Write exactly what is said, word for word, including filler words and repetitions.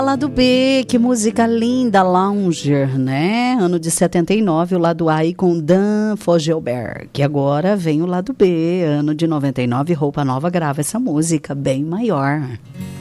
Lado B, que música linda, Lounger, né? Ano de setenta e nove, o lado A aí com Dan Fogelberg. Que agora vem o lado B, ano de noventa e nove, Roupa Nova grava essa música bem maior.